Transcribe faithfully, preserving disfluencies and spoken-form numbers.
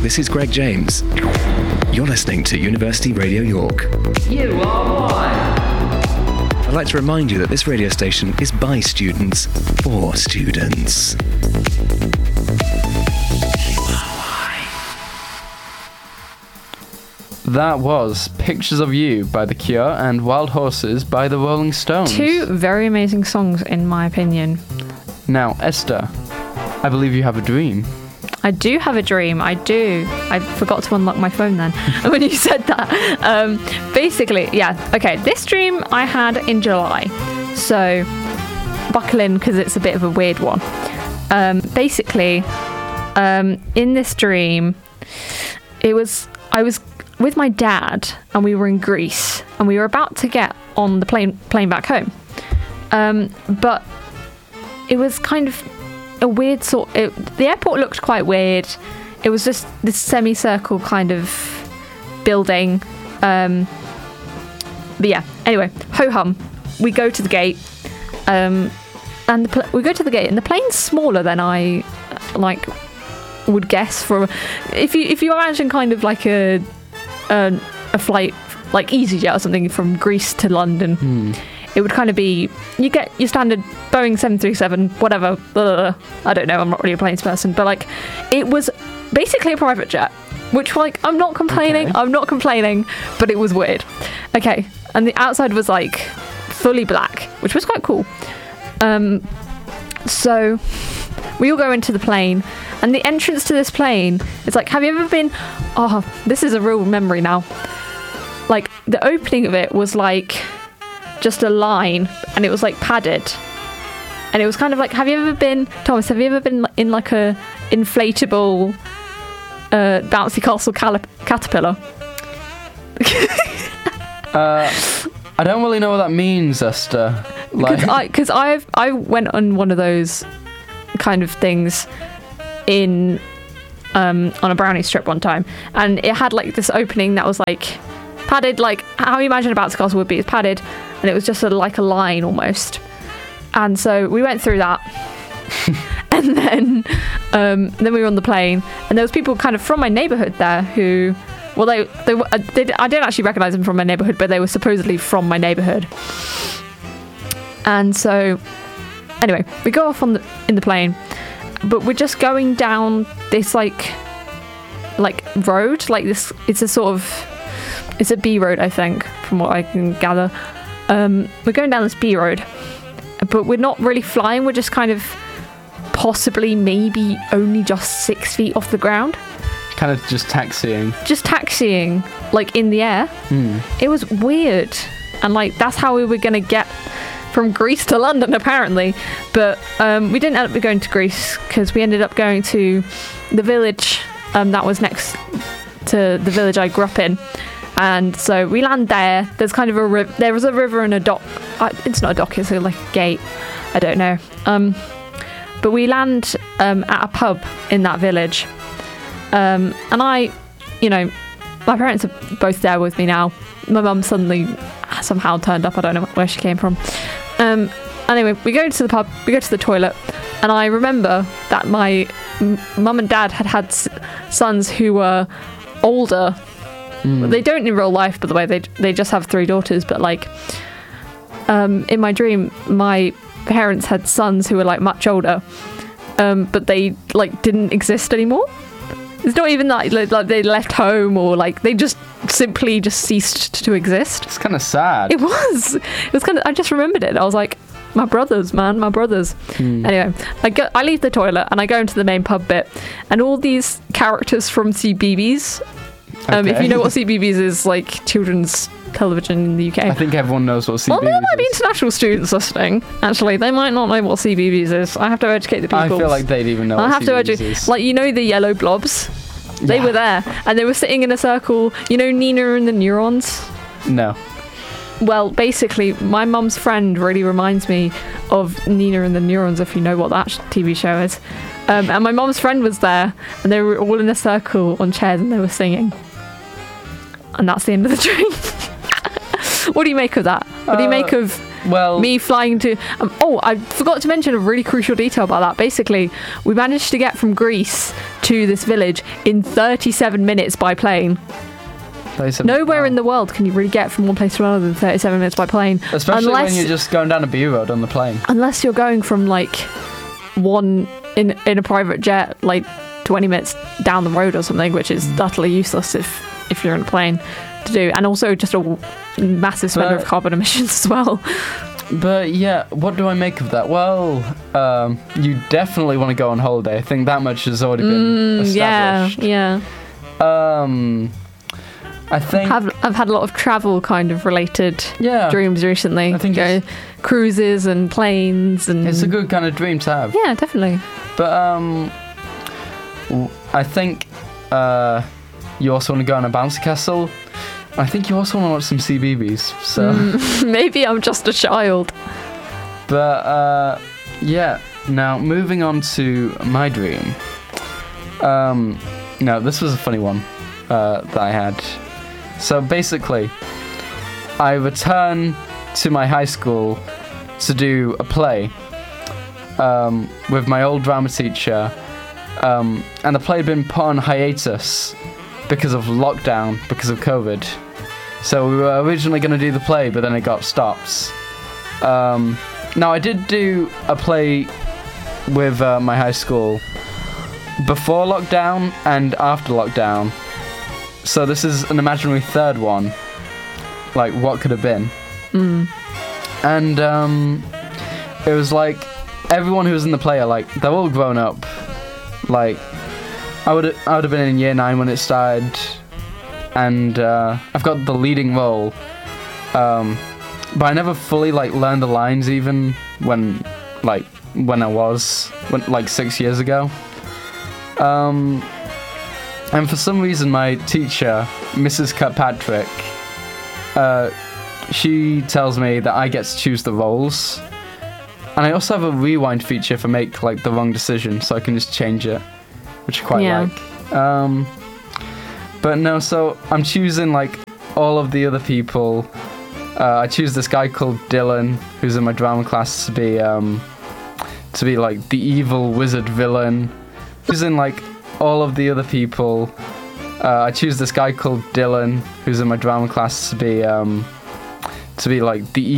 this is Greg James. You're listening to University Radio York. You are one. I'd like to remind you that this radio station is by students, for students. That was Pictures of You by The Cure and Wild Horses by the Rolling Stones. Two very amazing songs, in my opinion. Now, Esther, I believe you have a dream. I do have a dream. I do. I forgot to unlock my phone then when you said that. Um, basically, yeah. Okay, this dream I had in July. So, buckle in because it's a bit of a weird one. Um, basically, um, in this dream, it was I was with my dad and we were in Greece and we were about to get on the plane plane back home. Um, but it was kind of a weird sort. It, the airport looked quite weird. It was just this semicircle kind of building. Um, but yeah. Anyway, ho hum. We go to the gate, um, and the pl- we go to the gate, and the plane's smaller than I like would guess. For if you if you imagine kind of like a a, a flight like EasyJet or something from Greece to London. Hmm. It would kind of be, you get your standard Boeing seven thirty-seven, whatever, blah, I don't know, I'm not really a planes person, but like, it was basically a private jet, which like, I'm not complaining, Okay. I'm not complaining, but it was weird. Okay, and the outside was like, fully black, which was quite cool. Um, so, we all go into the plane, and the entrance to this plane is like, have you ever been, oh, this is a real memory now. Like, the opening of it was like, just a line, and it was like padded, and it was kind of like, have you ever been, Thomas, have you ever been in like a inflatable uh bouncy castle cal- caterpillar? uh, I don't really know what that means, Esther. Like, Because I, because I've I went on one of those kind of things in um on a brownie strip one time, and it had like this opening that was like padded, like how you imagine a bouncy castle would be. It's padded, and it was just a, like a line almost. And so we went through that, and then um, then we were on the plane, and there was people kind of from my neighbourhood there who, well, they they, were, they I didn't actually recognise them from my neighbourhood, but they were supposedly from my neighbourhood. And so, anyway, we go off on the in the plane, but we're just going down this like like road, like this. It's a sort of It's a B road, I think, from what I can gather. Um, we're going down this B road, but we're not really flying. We're just kind of possibly, maybe only just six feet off the ground. kind of just taxiing. Just taxiing, like in the air. Mm. It was weird. And like, that's how we were going to get from Greece to London, apparently. But um, we didn't end up going to Greece because we ended up going to the village um, that was next to the village I grew up in. And so we land there. There's kind of a river. There was a river and a dock. Uh, it's not a dock. It's like a gate. I don't know. Um, but we land um, at a pub in that village. Um, and I, you know, my parents are both there with me now. My mum suddenly somehow turned up. I don't know where she came from. Um, anyway, we go to the pub. We go to the toilet. And I remember that my m- mum and dad had had s- sons who were older. Mm. They don't in real life, by the way. They they just have three daughters. But like, um, in my dream, my parents had sons who were like much older, um, but they like didn't exist anymore. It's not even that like they left home or like they just simply just ceased to exist. It's kind of sad. It was. It was kind of. I just remembered it. I was like, my brothers, man, my brothers. Mm. Anyway, I go. I leave the toilet and I go into the main pub bit, and all these characters from C B B S. Um, Okay. If you know what C B B S is, like children's television in the U K. I think everyone knows what C B B S well, there might be is. international students listening. Actually, they might not know what C B B S is. I have to educate the people. I feel like they'd even know I what have C B B S to educate. is. Like, you know the yellow blobs? They Yeah. were there, and they were sitting in a circle. You know Nina and the Neurons? No. Well, basically, my mum's friend really reminds me of Nina and the Neurons, if you know what that T V show is. Um, and my mum's friend was there, and they were all in a circle on chairs, and they were singing. And that's the end of the dream. What do you make of that? What do you Uh, make of Well, Me flying to. Um, oh, I forgot to mention a really crucial detail about that. Basically, we managed to get from Greece to this village in thirty-seven minutes by plane. Nowhere in the world can you really get from one place to another in thirty-seven minutes by plane. Especially unless, when you're just going down a B road on the plane. Unless you're going from like one in in a private jet, like twenty minutes down the road or something, which is utterly useless if if you're in a plane to do, and also just a massive spender But- of carbon emissions as well. But yeah, what do I make of that? Well, um, you definitely want to go on holiday. I think that much has already been Mm, yeah, established. yeah. Um, I think. I've, I've had a lot of travel kind of related yeah, dreams recently. I think Go it's- cruises and planes and. it's a good kind of dream to have. Yeah, definitely. But um, w- I think uh, you also want to go on a bouncy castle. I think you also want to watch some C B B S. So, Maybe I'm just a child. but uh, yeah. Now moving on to my dream. Um, no, this was a funny one uh, that I had. So basically, I return to my high school to do a play um, with my old drama teacher, um, and the play had been put on hiatus because of lockdown, because of COVID. So we were originally going to do the play, but then it got stopped. Um, now I did do a play with uh, my high school before lockdown and after lockdown. So this is an imaginary third one. Like, what could have been? Mm. And um, it was like everyone who was in the play are like they're all grown up. Like I would I would have been in year nine when it started, and uh, I've got the leading role. Um, but I never fully like learned the lines even when like when I was when, like six years ago. Um, and for some reason, my teacher, Missus Kirkpatrick, uh, she tells me that I get to choose the roles, and I also have a rewind feature if I make like the wrong decision, so I can just change it, which I quite Yeah. like. Um, but no, so I'm choosing like all of the other people. Uh, I choose this guy called Dylan, who's in my drama class, to be um, to be like the evil wizard villain. Choosing like all of the other people. Uh, I choose this guy called Dylan, who's in my drama class, to be um, to be like the